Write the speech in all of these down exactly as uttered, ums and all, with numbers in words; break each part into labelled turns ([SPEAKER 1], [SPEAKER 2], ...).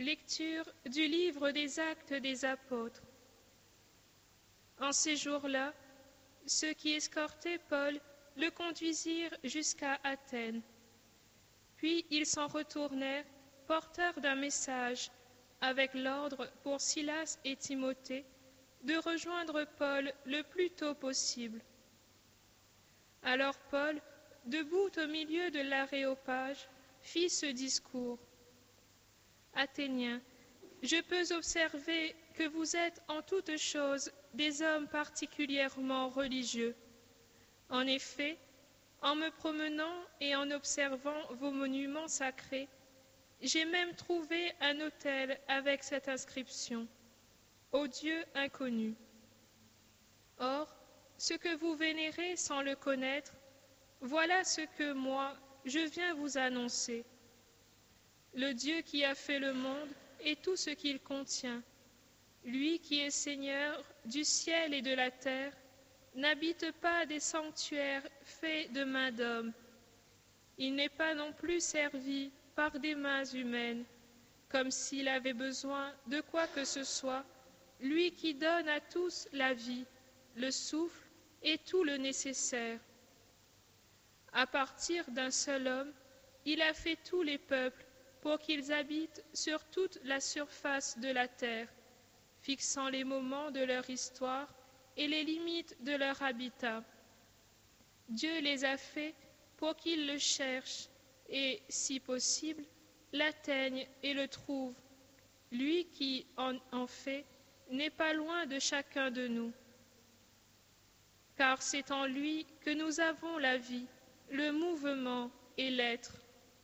[SPEAKER 1] Lecture du livre des Actes des Apôtres. En ces jours-là, ceux qui escortaient Paul le conduisirent jusqu'à Athènes. Puis ils s'en retournèrent, porteurs d'un message, avec l'ordre pour Silas et Timothée de rejoindre Paul le plus tôt possible. Alors Paul, debout au milieu de l'aréopage, fit ce discours. Athéniens, je peux observer que vous êtes en toutes choses des hommes particulièrement religieux. En effet, en me promenant et en observant vos monuments sacrés, j'ai même trouvé un autel avec cette inscription « Au Dieu inconnu ». Or, ce que vous vénérez sans le connaître, voilà ce que moi, je viens vous annoncer. Le Dieu qui a fait le monde et tout ce qu'il contient, lui qui est Seigneur du ciel et de la terre, n'habite pas des sanctuaires faits de mains d'hommes. Il n'est pas non plus servi par des mains humaines, comme s'il avait besoin de quoi que ce soit, lui qui donne à tous la vie, le souffle et tout le nécessaire. À partir d'un seul homme, il a fait tous les peuples pour qu'ils habitent sur toute la surface de la terre, fixant les moments de leur histoire et les limites de leur habitat. Dieu les a faits pour qu'ils le cherchent et, si possible, l'atteignent et le trouvent. Lui qui en, en fait n'est pas loin de chacun de nous. Car c'est en lui que nous avons la vie, le mouvement et l'être.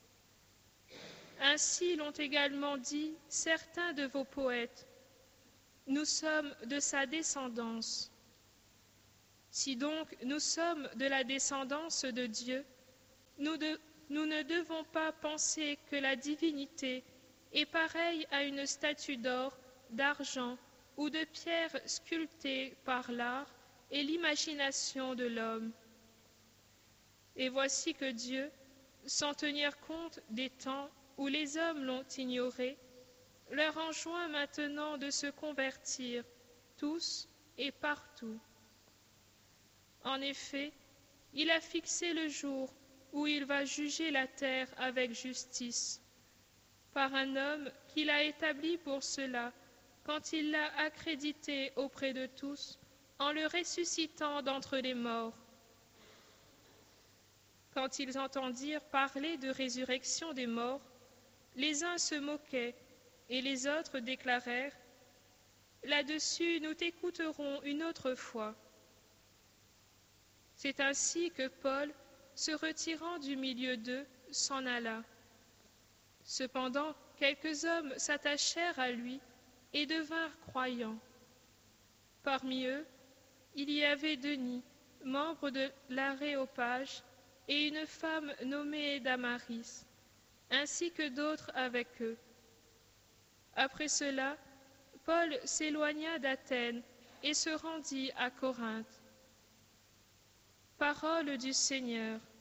[SPEAKER 1] Ainsi l'ont également dit certains de vos poètes. Nous sommes de sa descendance. Si donc nous sommes de la descendance de Dieu, nous, de, nous ne devons pas penser que la divinité est pareille à une statue d'or, d'argent ou de pierre sculptée par l'art et l'imagination de l'homme. Et voici que Dieu, sans tenir compte des temps où les hommes l'ont ignoré, leur enjoint maintenant de se convertir, tous et partout. En effet, il a fixé le jour où il va juger la terre avec justice, par un homme qu'il a établi pour cela, quand il l'a accrédité auprès de tous, en le ressuscitant d'entre les morts. Quand ils entendirent parler de résurrection des morts, les uns se moquaient et les autres déclarèrent « Là-dessus, nous t'écouterons une autre fois. » C'est ainsi que Paul, se retirant du milieu d'eux, s'en alla. Cependant, quelques hommes s'attachèrent à lui et devinrent croyants. Parmi eux, il y avait Denis, membre de l'Aréopage, et une femme nommée Damaris, ainsi que d'autres avec eux. Après cela, Paul s'éloigna d'Athènes et se rendit à Corinthe. Parole du Seigneur.